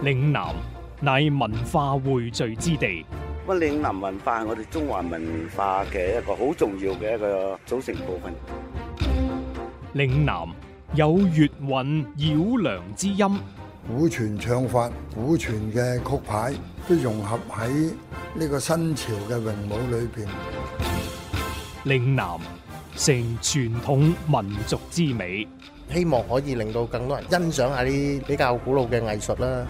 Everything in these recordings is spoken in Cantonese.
嶺南乃文化匯聚之地。 咁嶺南文化係我哋中華文化嘅一個好重要嘅一個組成部分。 嶺南有粵韻繞梁之音， 古傳唱法、古傳嘅曲牌都融合喺呢個新潮嘅詠舞裏邊。 嶺南成傳統民族之美， 希望可以令到更多人欣賞下啲比較古老嘅藝術啦。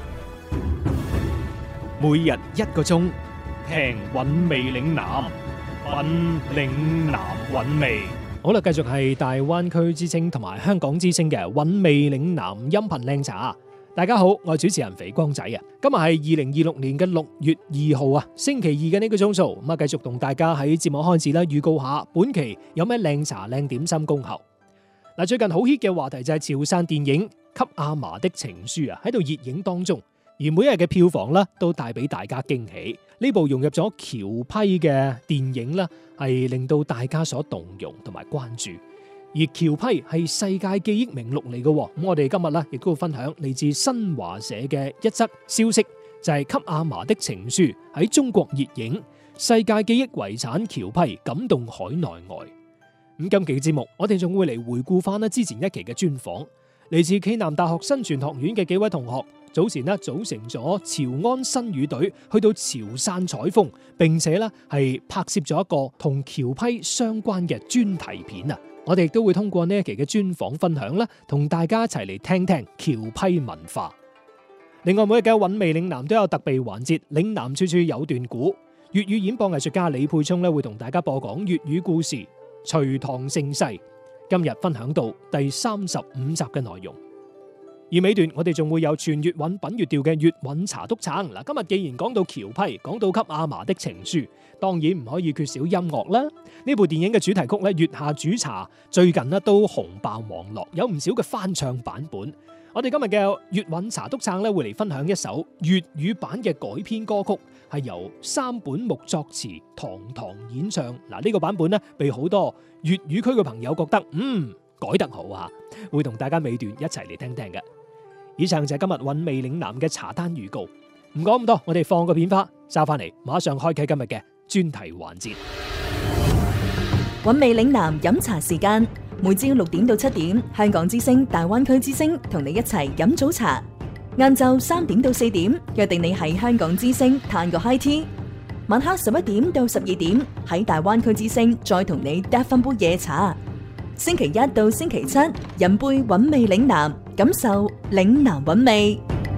每日1個鐘，聽韻味嶺南，品嶺南韻味。好啦，繼續係大灣區之聲同埋香港之聲嘅韻味嶺南音頻靚茶。大家好，我係主持人肥光仔啊。今日係2026年嘅6月2號啊，星期二嘅呢個鐘數，咁啊繼續同大家喺節目開始啦，預告下本期有咩靚茶靚點心恭候。嗱，最近好 hit 嘅話題就係潮汕電影《給阿嫲的情書》啊，喺度熱映當中。而每一日嘅票房啦，都帶俾大家驚喜。呢部融入咗僑批嘅電影啦，係令到大家所動容同埋關注。而僑批係世界記憶名錄嚟嘅，咁我哋今日咧亦都會分享嚟自新華社嘅一則消息，就係《給阿嫲的情書》喺中國熱映，世界記憶遺產僑批感動海內外。咁今期嘅節目，我哋仲會嚟回顧翻之前一期嘅專訪，嚟自暨南大學新傳學院嘅幾位同學。早前咧組成咗潮安新語隊，去到潮汕採風，並且咧係拍攝咗一個同僑批相關嘅專題片啊！我哋亦都會通過呢一期嘅專訪分享啦，同大家一齊嚟聽聽僑批文化。另外每日嘅韻味嶺南都有特備環節，嶺南處處有段古，粵語演播藝術家李沛聰咧會同大家播講粵語故事《隋唐盛世》。今日分享到第35集嘅內容。而尾段我哋仲會有全粵韻品粵調嘅粵韻茶督撐。嗱，今日既然講到僑批，講到給阿嫲的情書，當然唔可以缺少音樂啦。呢部電影嘅主題曲咧《月下煮茶》最近咧都紅爆網絡，有唔少嘅翻唱版本。我哋今日嘅粵韻茶督撐咧會嚟分享一首粵語版嘅改編歌曲，係由三本木作詞，唐唐演唱。嗱，呢個版本咧被好多粵語區嘅朋友覺得改得好啊，會同大家尾段一齊嚟聽聽嘅。以上就係今日韻味嶺南嘅茶單預告。唔講咁多，我哋放個片花，揸翻嚟，馬上開啟今日嘅專題環節。 韻味嶺南飲茶時間，每朝6點到7點，香港之聲、大灣區之聲同你一齊飲早茶。晏晝3點到4點，約定你喺香港之聲嘆個 high tea。晚黑11點到12點，喺大灣區之聲再同你嗒翻杯夜茶。星期一到星期七，飲杯韻味嶺南，感受嶺南韻味。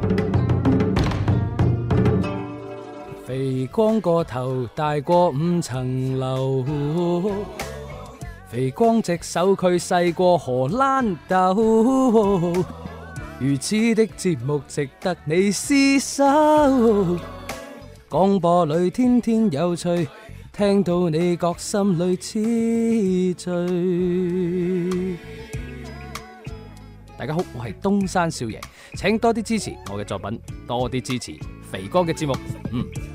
肥光個頭大過5層樓，肥光隻手佢細過荷蘭豆，如此的節目值得你廝守。廣播裏天天有趣，聽到你覺心裏痴醉。大家好，我係東山少爺，請多啲支持我嘅作品，多啲支持肥哥嘅節目。